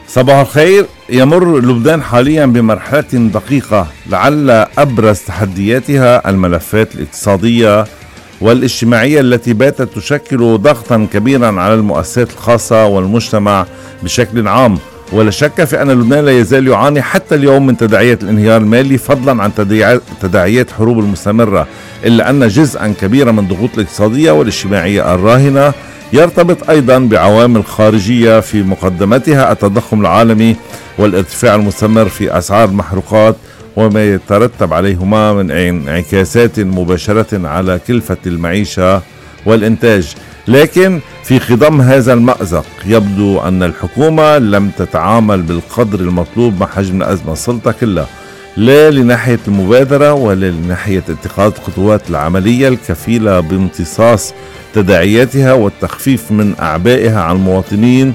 صباح الخير. يمر لبنان حاليا بمرحلة دقيقة لعل أبرز تحدياتها الملفات الاقتصادية والاجتماعية التي باتت تشكل ضغطا كبيرا على المؤسسات الخاصة والمجتمع بشكل عام. ولا شك في أن لبنان لا يزال يعاني حتى اليوم من تداعيات الانهيار المالي فضلا عن تداعيات حروب المستمرة، إلا أن جزءا كبيرا من الضغوط الاقتصادية والاجتماعية الراهنة يرتبط أيضا بعوامل خارجية في مقدمتها التضخم العالمي والارتفاع المستمر في أسعار المحروقات وما يترتب عليهما من انعكاسات مباشرة على كلفة المعيشة والإنتاج. لكن في خضم هذا المأزق يبدو أن الحكومة لم تتعامل بالقدر المطلوب مع حجم الأزمة السلطة كلها، لا لناحية المبادرة ولا لناحية اتخاذ خطوات العملية الكفيلة بامتصاص تداعياتها والتخفيف من أعبائها على المواطنين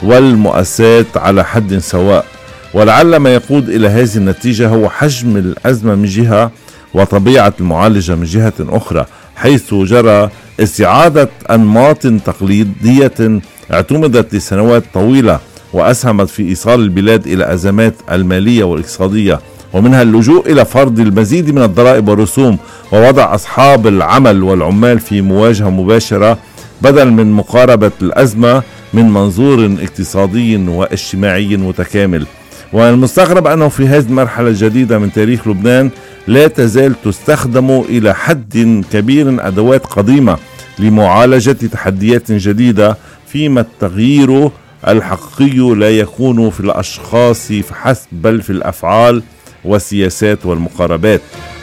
والمؤسسات على حد سواء. ولعل ما يقود إلى هذه النتيجة هو حجم الأزمة من جهة وطبيعة المعالجة من جهة أخرى، حيث جرى استعادة أنماط تقليدية اعتمدت لسنوات طويلة وأسهمت في إيصال البلاد إلى أزمات المالية والاقتصادية، ومنها اللجوء إلى فرض المزيد من الضرائب والرسوم ووضع أصحاب العمل والعمال في مواجهة مباشرة بدل من مقاربة الأزمة من منظور اقتصادي واجتماعي متكامل. والمستغرب أنه في هذه المرحلة الجديدة من تاريخ لبنان لا تزال تستخدم إلى حد كبير أدوات قديمة لمعالجة تحديات جديدة، فيما التغيير الحقيقي لا يكون في الأشخاص فحسب بل في الأفعال والسياسات والمقاربات.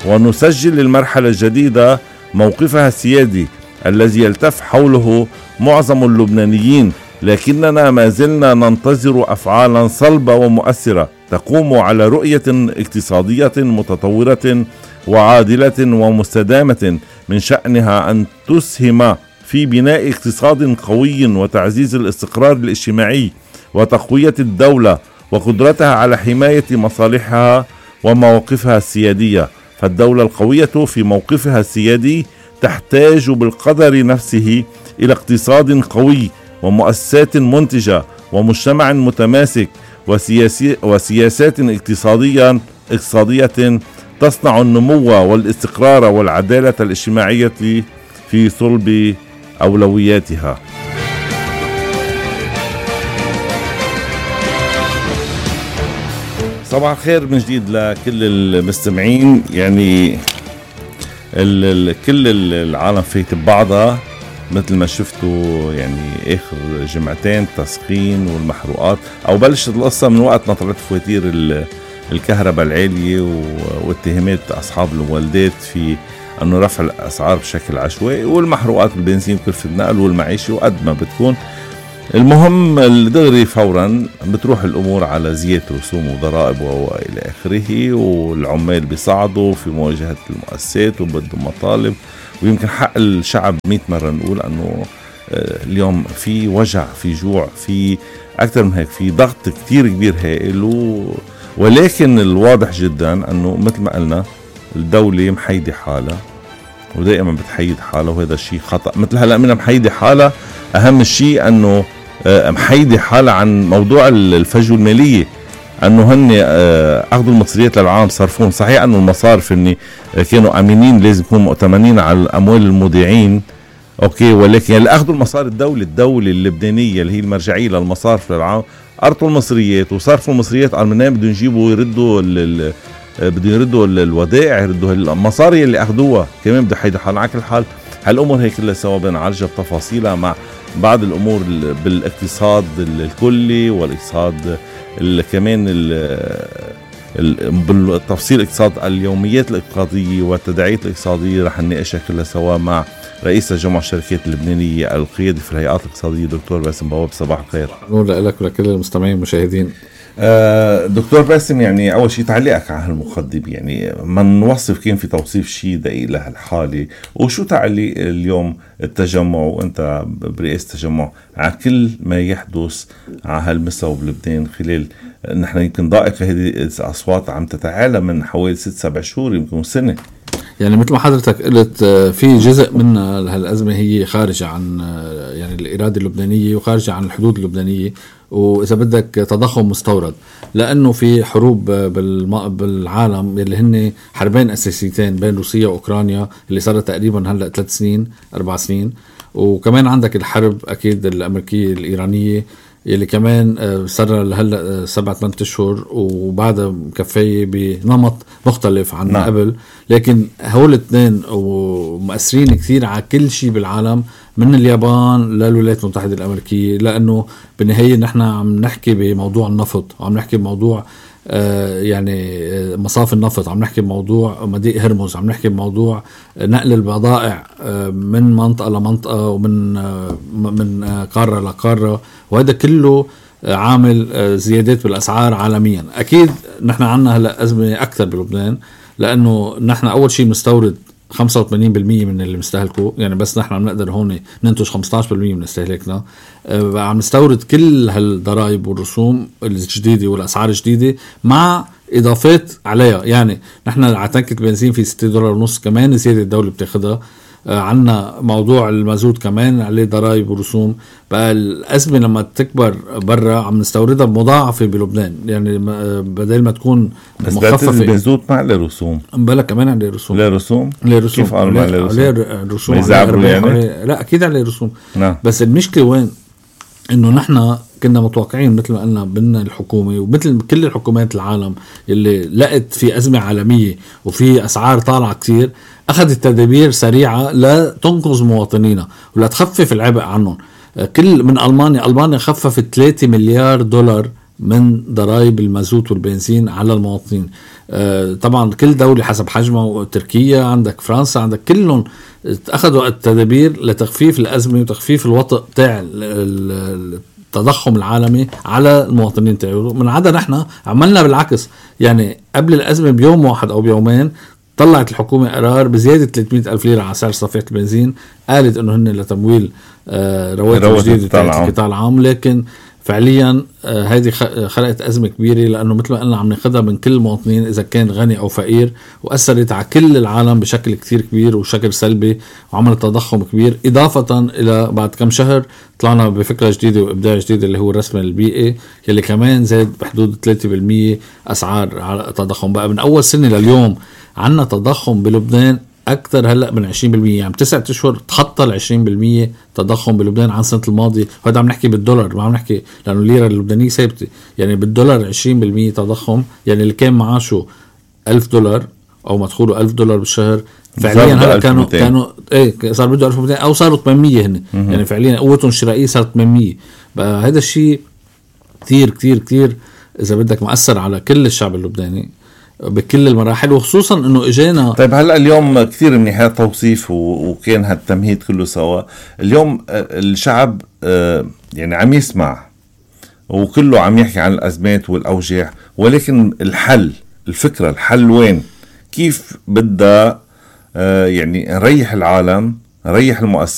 ونسجل للمرحلة الجديدة موقفها السيادي الذي يلتف حوله معظم اللبنانيين، لكننا ما زلنا ننتظر أفعالا صلبة ومؤثرة تقوم على رؤية اقتصادية متطورة وعادلة ومستدامة من شأنها أن تسهم في بناء اقتصاد قوي وتعزيز الاستقرار الاجتماعي وتقوية الدولة وقدرتها على حماية مصالحها ومواقفها السيادية. فالدولة القوية في موقفها السيادي تحتاج بالقدر نفسه إلى اقتصاد قوي ومؤسسات منتجة ومجتمع متماسك وسياسات اقتصادية تصنع النمو والاستقرار والعدالة الاجتماعية في صلب أولوياتها. صباح الخير من جديد لكل المستمعين. يعني كل العالم فايت ببعضها مثل ما شفتوا، يعني اخر جمعتين تسخين والمحروقات، او بلشت القصة من وقت ما طلعت فواتير الكهرباء العالية واتهامات اصحاب المولدات في انه رفع الاسعار بشكل عشوائي، والمحروقات بالبنزين وكلفة النقل والمعيشة وقد ما بتكون. المهم الدغري فورا بتروح الامور على زيادة رسوم وضرائب والى اخره، والعمال بيصعدوا في مواجهة المؤسسات وبدهم مطالب. ويمكن حق الشعب 100 مرة نقول أنه اليوم في وجع، في جوع، في أكثر من هيك، في ضغط كتير كبير هائل. ولكن الواضح جدا أنه مثل ما قلنا الدولة محيدة حالها ودائما بتحيد حالها، وهذا الشيء خطأ. مثل هلأ منها محيدة حالها، أهم الشيء أنه محيدة حالها عن موضوع الفجوة المالية، أنه هن أخذوا المصريات للعالم صرفون. صحيح أنه المصارف إني كانوا أمينين لازم يكونوا مؤتمنين على الأموال المودعين، أوكي، ولكن اللي أخذوا المصاري الدولة اللبنانية اللي هي المرجعية للمصارف للعالم أرطوا المصريات وصرفوا المصريات على المنام. بدهم يجيبوا يردوا الودائع، يردوا المصاري اللي أخذوها كمان بده يحيدوا حالهم. على كل حال هالأمور هي كلها سوا بنعالجها بتفاصيلها مع بعض الأمور بالاقتصاد الكلي والاقتصاد كمان بالتفصيل اقتصاد اليوميات الاقتصادية والتداعيات الاقتصادية. رح نناقشها كلها سوا مع رئيس تجمع الشركات اللبنانية القيادي في الهيئات الاقتصادية دكتور باسم بواب. صباح الخير. نور لك ولكل المستمعين والمشاهدين. دكتور باسم، يعني أول شيء تعليقك على هالمقدمة، يعني ما نوصف كان في توصيف شيء دقيق لهالحالة، وشو تعليق اليوم التجمع وأنت برئاسة التجمع على كل ما يحدث على هالمستوى بلبنان خلال نحن يمكن ضائقة هذه الأصوات عم تتعالى من حوالي 6-7 شهور يمكن سنة. يعني مثل ما حضرتك قلت في جزء من هالأزمة هي خارجة عن يعني الإرادة اللبنانية وخارجة عن الحدود اللبنانية، وإذا بدك تضخم مستورد، لأنه في حروب بالعالم اللي هن حربين أساسيتين بين روسيا وأوكرانيا اللي صارت تقريبا هلأ 3 سنين 4 سنين، وكمان عندك الحرب أكيد الأمريكية الإيرانية اللي كمان صار هلا 7-8 أشهر وبعدها مكفية بنمط مختلف عن قبل. لكن هول الاثنين ومؤثرين كثير على كل شيء بالعالم من اليابان للولايات المتحدة الأمريكية، لأنه بالنهاية نحن عم نحكي بموضوع النفط، عم نحكي بموضوع يعني مصاف النفط، عم نحكي بموضوع مضيق هرمز، عم نحكي بموضوع نقل البضائع من منطقة لمنطقة ومن قارة لقارة، وهذا كله عامل زيادات بالأسعار عالميا. أكيد نحن عنا هلأ أزمة أكثر بلبنان، لأنه نحن أول شيء مستورد 85% من اللي مستهلكه، يعني بس نحن عم نقدر هون ننتج 15% من استهلاكنا. عم نستورد كل هالضرائب والرسوم الجديدة والأسعار الجديدة مع إضافات عليها. يعني نحن على تنكة بنزين في $6.50 كمان زيادة الدولة بتاخدها. عنا موضوع المازوت كمان عليه ضرائب ورسوم. بقى الأزمة لما تكبر برا عم نستوردها بمضاعفة بلبنان، يعني بدل ما تكون مخففة. المازوت ما عليه رسوم، بلا كمان عليه رسوم. لا رسوم؟ كيف قالوا ما عليه رسوم؟ عليه رسوم يعني؟ لا أكيد عليه رسوم. نعم. بس المشكلة وين؟ إنه نحن كنا متوقعين مثل ما قلنا بنا الحكومة ومثل كل الحكومات العالم اللي لقت في أزمة عالمية وفي أسعار طالعة كتير، أخذت تدابير سريعة لا تنقذ مواطنينا ولا تخفف العبء عنهم. كل من ألمانيا خففت $3 مليار من ضرائب المازوت والبنزين على المواطنين. طبعا كل دولة حسب حجمها، تركيا عندك، فرنسا عندك، كلهم أخذوا التدابير لتخفيف الأزمة وتخفيف الوطء تاع التضخم العالمي على المواطنين تاعه. من عدا نحن عملنا بالعكس، يعني قبل الأزمة بيوم واحد أو بيومين طلعت الحكومة قرار بزيادة 300,000 ليرة على سعر صفيحة البنزين، قالت إنه هن لتمويل رواتب جديدة تاعت القطاع العام. لكن فعليا هذه خلقت أزمة كبيرة، لأنه مثل ما قلنا عم ناخدها من كل المواطنين إذا كان غني أو فقير، وأثرت على كل العالم بشكل كتير كبير وشكل سلبي، وعملت تضخم كبير. إضافة إلى بعد كم شهر طلعنا بفكرة جديدة وإبداع جديد اللي هو الرسم البيئي، يلي كمان زاد بحدود 3% أسعار على تضخم. بقى من أول سنة لليوم عنا تضخم بلبنان أكثر هلأ من 20%، يعني 9 أشهر تخطى 20% تضخم بلبنان عن سنة الماضي. وهذا عم نحكي بالدولار، ما عم نحكي لأنه الليرة اللبنانية ثابتة، يعني بالدولار 20% تضخم. يعني اللي كان معاشه $1,000 أو مدخوله $1,000 بالشهر فعليا هلا كانوا صار بده 1200 أو صاروا 800 هن. يعني فعليا قوتهم الشرائية صارت 800. بقى هذا الشيء كتير كتير كتير إذا بدك مؤثر على كل الشعب اللبناني بكل المراحل، وخصوصا انه اجينا. طيب هلا اليوم كثير منيح هذا توصيف وكان هالتمهيد كله سوا. اليوم الشعب يعني عم يسمع وكله عم يحكي عن الازمات والاوجاع، ولكن الفكرة الحل وين؟ كيف بدها يعني نريح العالم، نريح المؤسسات